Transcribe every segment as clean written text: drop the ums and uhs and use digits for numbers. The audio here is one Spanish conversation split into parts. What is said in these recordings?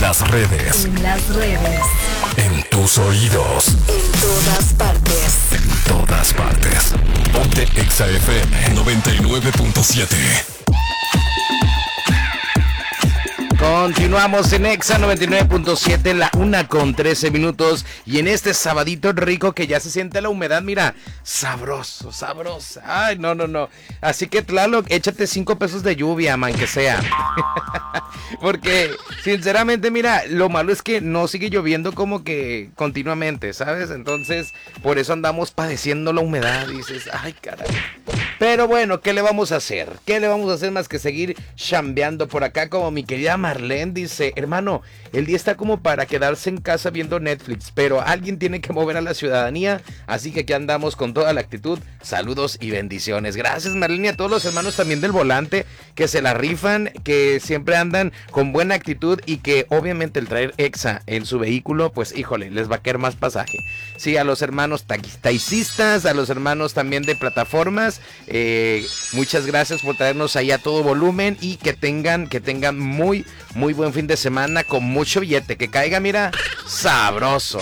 las redes. En las redes. En tus oídos. En todas partes. En todas partes. Ponte Exa FM 99.7. Continuamos en Exa 99.7, la 1:13. Y en este sabadito rico que ya se siente la humedad, mira, sabroso. Ay, no. Así que, Tlaloc, échate 5 pesos de lluvia, man, que sea. Porque, sinceramente, mira, lo malo es que no sigue lloviendo como que continuamente, ¿sabes? Entonces, por eso andamos padeciendo la humedad. Dices, ay, caray. Pero bueno, ¿qué le vamos a hacer? ¿Qué le vamos a hacer más que seguir chambeando por acá? Como mi querida Marlene dice, hermano, el día está como para quedarse en casa viendo Netflix, pero alguien tiene que mover a la ciudadanía, así que aquí andamos con toda la actitud. Saludos y bendiciones. Gracias, Marlene, y a todos los hermanos también del volante que se la rifan, que siempre andan con buena actitud y que obviamente el traer Exa en su vehículo, pues híjole, les va a caer más pasaje. Sí, a los hermanos taxistas, a los hermanos también de plataformas, muchas gracias por traernos ahí a todo volumen y que tengan muy buen fin de semana con mucho billete, que caiga, mira, sabroso.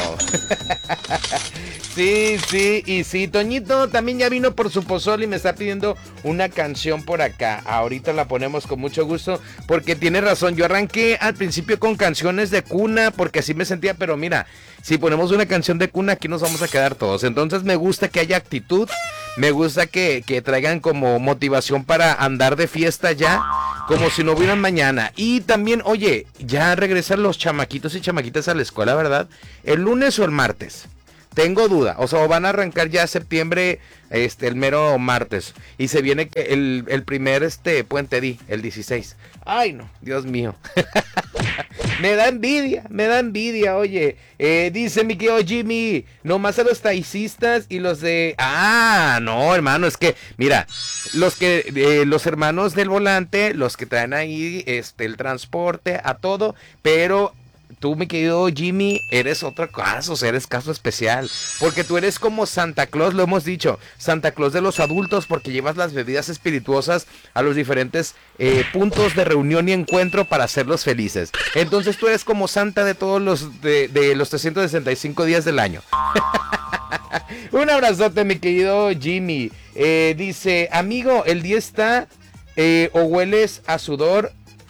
Sí, y sí, Toñito también ya vino por su pozole y me está pidiendo una canción por acá. Ahorita la ponemos con mucho gusto porque tiene razón, yo arranqué al principio con canciones de cuna porque así me sentía, pero mira, si ponemos una canción de cuna aquí nos vamos a quedar todos. Entonces me gusta que haya actitud, me gusta que traigan como motivación para andar de fiesta ya, como si no hubieran mañana. Y también, oye, ya regresan los chamaquitos y chamaquitas a la escuela, ¿verdad? ¿El lunes o el martes? Tengo duda, o sea, van a arrancar ya septiembre, el mero martes, y se viene el primer Puente el 16. Ay, no, Dios mío. Me da envidia, oye. Dice mi querido Jimmy, nomás a los taxistas y los de... Ah, no, hermano, es que, mira, los hermanos del volante, los que traen ahí, el transporte, a todo, pero... Tú, mi querido Jimmy, eres otra cosa, o sea, eres caso especial, porque tú eres como Santa Claus, lo hemos dicho, Santa Claus de los adultos, porque llevas las bebidas espirituosas a los diferentes puntos de reunión y encuentro para hacerlos felices. Entonces tú eres como Santa de todos de los 365 días del año. Un abrazote, mi querido Jimmy. Dice, amigo, el día está, o hueles a sudor,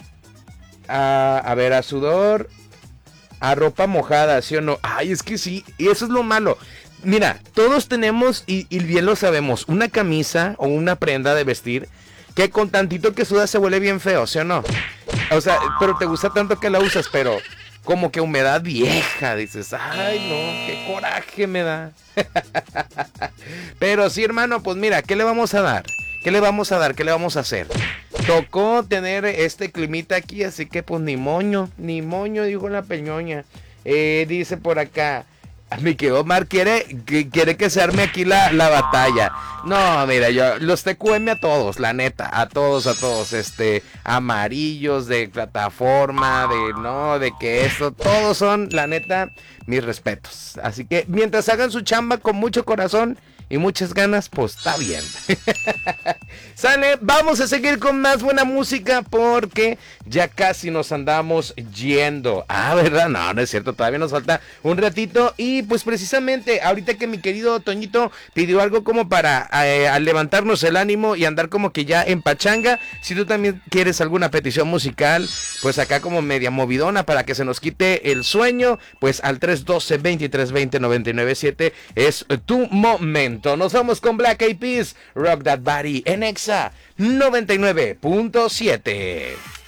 a sudor... A ropa mojada, ¿sí o no? Ay, es que sí, y eso es lo malo. Mira, todos tenemos, y bien lo sabemos, una camisa o una prenda de vestir que con tantito que suda se huele bien feo, ¿sí o no? O sea, pero te gusta tanto que la usas, pero como que humedad vieja, dices, ay no, qué coraje me da. Pero sí, hermano, pues mira, ¿qué le vamos a dar? ¿Qué le vamos a hacer? Tocó tener climita aquí, así que pues ni moño, dijo la peñoña. Dice por acá, mi querido Omar quiere que se arme aquí la batalla. No, mira, yo los TQM a todos, la neta, a todos, amarillos de plataforma, de que esto, todos son, la neta, mis respetos. Así que mientras hagan su chamba con mucho corazón y muchas ganas, pues está bien. Sale, vamos a seguir con más buena música porque ya casi nos andamos yendo. Ah, ¿verdad? No es cierto, todavía nos falta un ratito. Y pues precisamente ahorita que mi querido Toñito pidió algo como para levantarnos el ánimo y andar como que ya en pachanga. Si tú también quieres alguna petición musical, pues acá como media movidona para que se nos quite el sueño, pues al 312-2320-997 es tu momento. Nos vamos con Black Eyed Peas, Rock That Body en Exa 99.7.